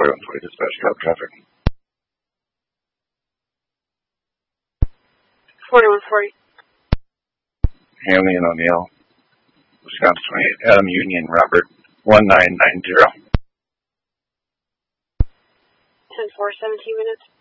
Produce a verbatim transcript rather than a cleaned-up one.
forty-one forty dispatch, drop traffic. forty-one forty. Haley and O'Neill, Wisconsin twenty-eight, Adam Union, Robert, one nine nine zero. ten four, seventeen minutes.